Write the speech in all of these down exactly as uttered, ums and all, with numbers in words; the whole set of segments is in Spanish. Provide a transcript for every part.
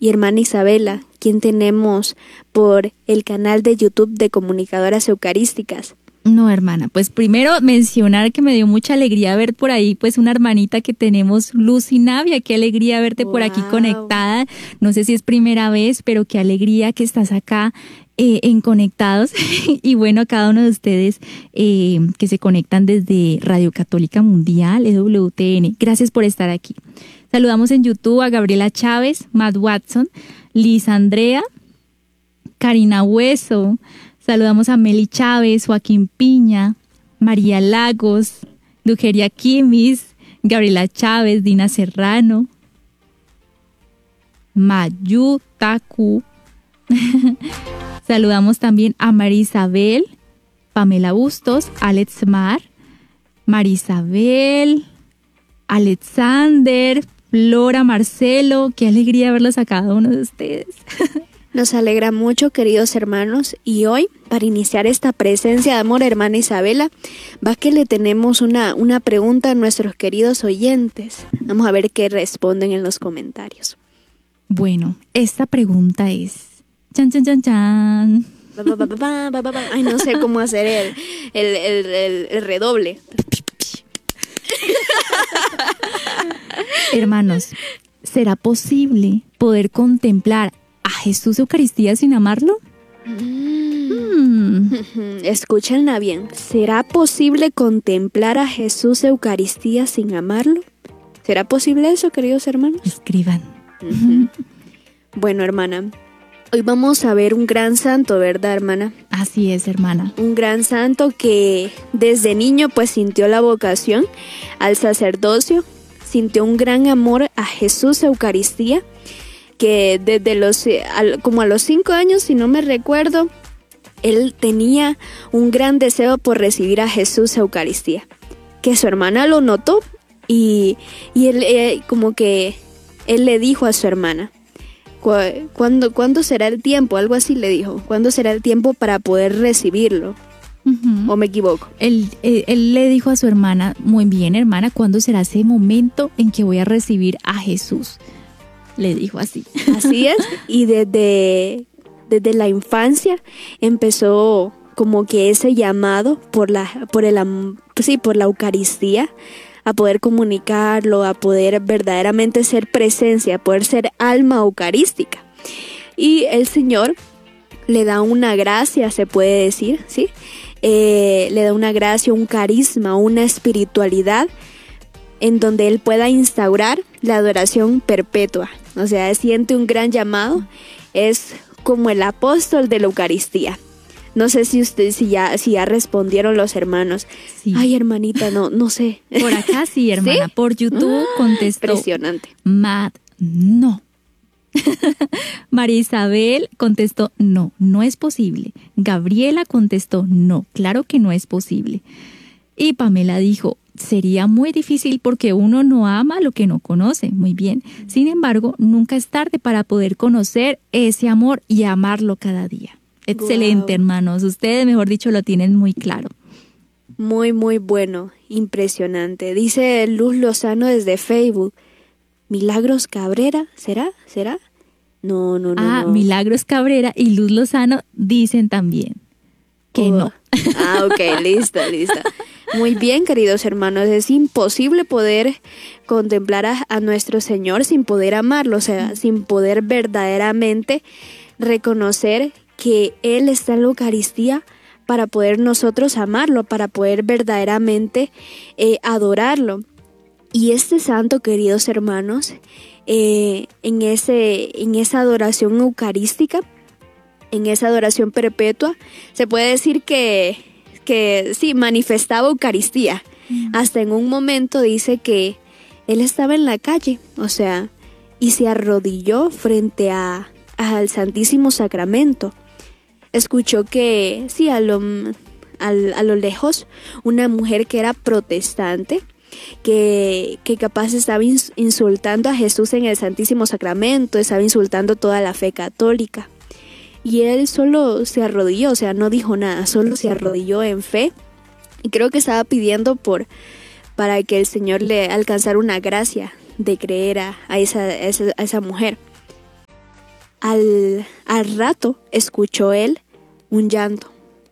y hermana Isabela, ¿quién tenemos por el canal de YouTube de Comunicadoras Eucarísticas? No, hermana, pues primero mencionar que me dio mucha alegría ver por ahí pues una hermanita que tenemos, Lucy Navia, qué alegría verte wow. por aquí conectada, no sé si es primera vez, pero qué alegría que estás acá eh, en Conectados y bueno, a cada uno de ustedes eh, que se conectan desde Radio Católica Mundial, E W T N, gracias por estar aquí. Saludamos en YouTube a Gabriela Chávez, Matt Watson, Liz Andrea, Karina Hueso. Saludamos a Meli Chávez, Joaquín Piña, María Lagos, Lugeria Kimis, Gabriela Chávez, Dina Serrano, Mayu Taku. Saludamos también a María Isabel, Pamela Bustos, Alex Mar, María Isabel, Alexander, Flora, Marcelo. Qué alegría verlos a cada uno de ustedes. Nos alegra mucho, queridos hermanos, y hoy, para iniciar esta presencia de amor, hermana Isabela, va que le tenemos una, una pregunta a nuestros queridos oyentes. Vamos a ver qué responden en los comentarios. Bueno, esta pregunta es... Chan, chan, chan, chan. Ay, no sé cómo hacer el, el, el, el, el redoble. Hermanos, ¿será posible poder contemplar a Jesús Eucaristía sin amarlo? Mm. Escúchenla bien. ¿Será posible contemplar a Jesús Eucaristía sin amarlo? ¿Será posible eso, queridos hermanos? Escriban. Uh-huh. Bueno, hermana, hoy vamos a ver un gran santo, ¿verdad, hermana? Así es, hermana. Un gran santo que desde niño pues sintió la vocación al sacerdocio, sintió un gran amor a Jesús Eucaristía, que desde los, como a los cinco años, si no me recuerdo, él tenía un gran deseo por recibir a Jesús Eucaristía, que su hermana lo notó y, y él eh, como que él le dijo a su hermana, ¿cuándo, ¿cuándo será el tiempo? Algo así le dijo, ¿cuándo será el tiempo para poder recibirlo? Uh-huh. ¿O me equivoco? Él, él, él le dijo a su hermana, muy bien, hermana, ¿cuándo será ese momento en que voy a recibir a Jesús? Le dijo así. Así es, y desde, desde la infancia empezó como que ese llamado por la, por el, sí, por la Eucaristía, a poder comunicarlo, a poder verdaderamente ser presencia, a poder ser alma eucarística. Y el Señor le da una gracia, se puede decir, ¿sí? Eh, le da una gracia, un carisma, una espiritualidad en donde Él pueda instaurar la adoración perpetua. O sea, siente un gran llamado, es como el apóstol de la Eucaristía. No sé si usted, si ya, si ya respondieron los hermanos. Sí. Ay, hermanita, no, no sé. Por acá sí, hermana. ¿Sí? Por YouTube contestó. Impresionante. Matt, no. María Isabel contestó, no, no es posible. Gabriela contestó, no, claro que no es posible. Y Pamela dijo, sería muy difícil porque uno no ama lo que no conoce. Muy bien. Sin embargo, nunca es tarde para poder conocer ese amor y amarlo cada día. Excelente, wow. Hermanos. Ustedes, mejor dicho, lo tienen muy claro. Muy, muy bueno. Impresionante. Dice Luz Lozano desde Facebook. Milagros Cabrera, ¿será? ¿Será? No, no, no. Ah, no. Milagros Cabrera y Luz Lozano dicen también que oh. no. Ah, ok, listo, listo. Muy bien, queridos hermanos. Es imposible poder contemplar a, a nuestro Señor sin poder amarlo, o sea, mm. sin poder verdaderamente reconocer que Él está en la Eucaristía para poder nosotros amarlo, para poder verdaderamente eh, adorarlo. Y este santo, queridos hermanos, eh, en, ese, en esa adoración eucarística, en esa adoración perpetua, se puede decir que, que sí, manifestaba Eucaristía. Mm. Hasta en un momento dice que él estaba en la calle, o sea, y se arrodilló frente a, al Santísimo Sacramento. Escuchó que, sí, a lo, a, a lo lejos, una mujer que era protestante, que, que capaz estaba insultando a Jesús en el Santísimo Sacramento, estaba insultando toda la fe católica. Y él solo se arrodilló, o sea, no dijo nada, solo se arrodilló en fe. Y creo que estaba pidiendo por para que el Señor le alcanzara una gracia de creer a, a, esa, a, esa, a esa mujer. al, al rato escuchó él un llanto.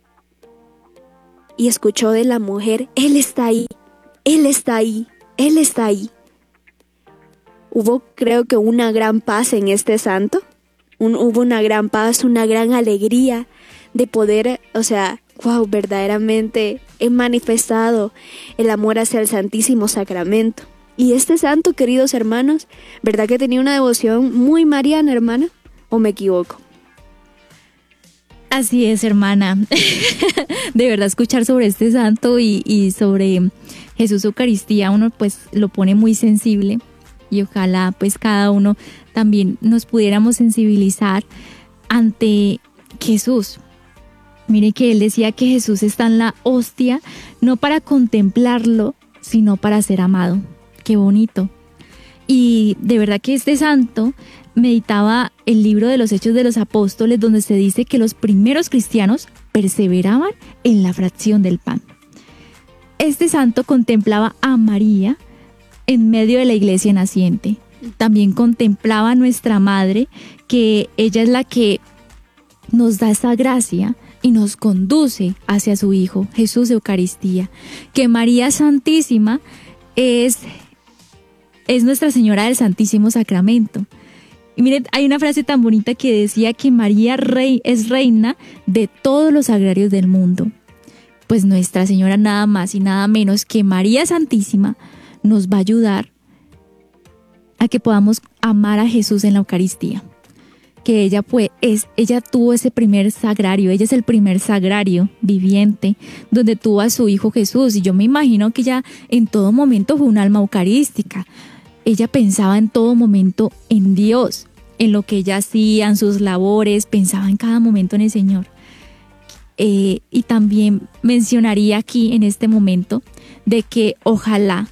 Y escuchó de la mujer, Él está ahí, Él está ahí, Él está ahí. Hubo, creo que, una gran paz en este santo. Un, hubo una gran paz, una gran alegría de poder, o sea, wow, verdaderamente he manifestado el amor hacia el Santísimo Sacramento. Y este santo, queridos hermanos, ¿verdad que tenía una devoción muy mariana, hermana? ¿O me equivoco? Así es, hermana. De verdad, escuchar sobre este santo y, y sobre Jesús Eucaristía, uno pues lo pone muy sensible, y ojalá pues cada uno también nos pudiéramos sensibilizar ante Jesús. Mire que él decía que Jesús está en la hostia, no para contemplarlo, sino para ser amado. Qué bonito. Y de verdad que este santo meditaba el libro de los Hechos de los Apóstoles, donde se dice que los primeros cristianos perseveraban en la fracción del pan. Este santo contemplaba a María en medio de la iglesia naciente. También contemplaba a nuestra madre, que ella es la que nos da esa gracia y nos conduce hacia su Hijo, Jesús Eucaristía. Que María Santísima es, es Nuestra Señora del Santísimo Sacramento. Y miren, hay una frase tan bonita que decía que María rey, es reina de todos los sagrarios del mundo. Pues Nuestra Señora nada más y nada menos que María Santísima nos va a ayudar a que podamos amar a Jesús en la Eucaristía. Que ella pues es, ella tuvo ese primer sagrario, ella es el primer sagrario viviente donde tuvo a su Hijo Jesús, y yo me imagino que ella en todo momento fue un alma eucarística. Ella pensaba en todo momento en Dios, en lo que ella hacía, en sus labores, pensaba en cada momento en el Señor. Eh, y también mencionaría aquí en este momento de que ojalá,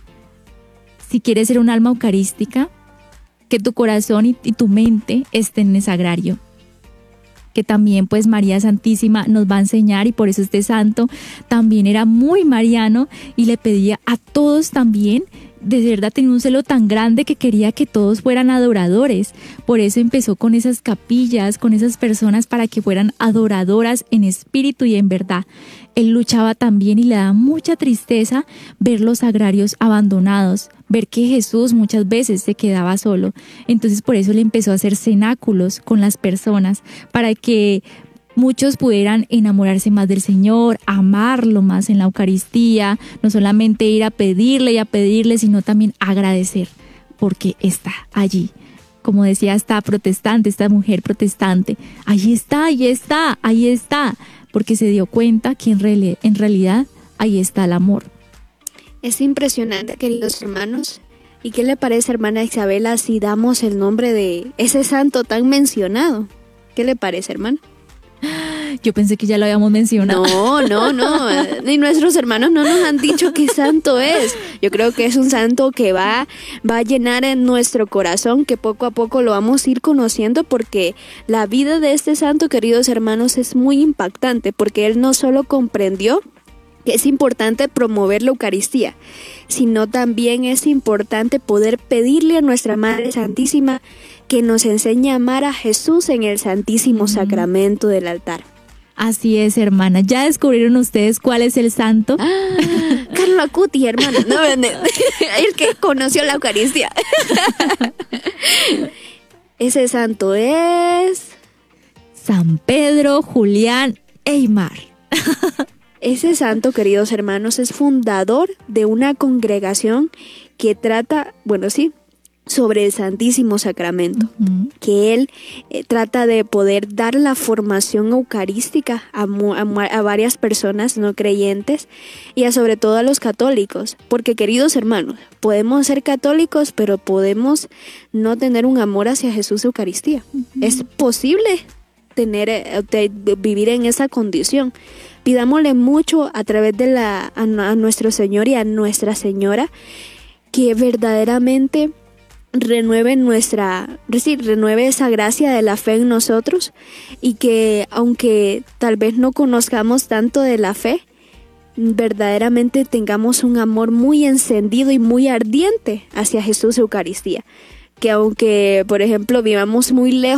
si quieres ser un alma eucarística, que tu corazón y, y tu mente estén en el sagrario. Que también pues María Santísima nos va a enseñar, y por eso este santo también era muy mariano y le pedía a todos también, de verdad tenía un celo tan grande que quería que todos fueran adoradores. Por eso empezó con esas capillas, con esas personas para que fueran adoradoras en espíritu y en verdad. Él luchaba también y le daba mucha tristeza ver los sagrarios abandonados, ver que Jesús muchas veces se quedaba solo. Entonces por eso le empezó a hacer cenáculos con las personas para que muchos pudieran enamorarse más del Señor, amarlo más en la Eucaristía, no solamente ir a pedirle y a pedirle, sino también agradecer porque está allí. Como decía esta protestante, esta mujer protestante, ahí está, ahí está, ahí está, porque se dio cuenta que en, reali- en realidad ahí está el amor. Es impresionante, queridos hermanos. ¿Y qué le parece, hermana Isabela, si damos el nombre de ese santo tan mencionado? ¿Qué le parece, hermana? Yo pensé que ya lo habíamos mencionado. No, no, no. Ni nuestros hermanos no nos han dicho qué santo es. Yo creo que es un santo que va, va a llenar en nuestro corazón, que poco a poco lo vamos a ir conociendo, porque la vida de este santo, queridos hermanos, es muy impactante, porque él no solo comprendió que es importante promover la Eucaristía, sino también es importante poder pedirle a nuestra Madre Santísima que nos enseñe a amar a Jesús en el Santísimo mm. Sacramento del altar. Así es, hermana. ¿Ya descubrieron ustedes cuál es el santo? Ah, Carlo Acuti, hermana. No, el que conoció la Eucaristía. Ese santo es San Pedro Julián Aymar. Ese santo, queridos hermanos, es fundador de una congregación que trata, bueno, sí, sobre el Santísimo Sacramento, uh-huh. que él eh, trata de poder dar la formación eucarística a, a, a varias personas no creyentes y a, sobre todo a los católicos, porque, queridos hermanos, podemos ser católicos, pero podemos no tener un amor hacia Jesús Eucaristía. Uh-huh. Es posible tener, eh, vivir en esa condición. Pidámosle mucho a través de la a, a nuestro Señor y a Nuestra Señora que verdaderamente renueve nuestra, sí, renueve esa gracia de la fe en nosotros, y que aunque tal vez no conozcamos tanto de la fe, verdaderamente tengamos un amor muy encendido y muy ardiente hacia Jesús Eucaristía. Que aunque, por ejemplo, vivamos muy lejos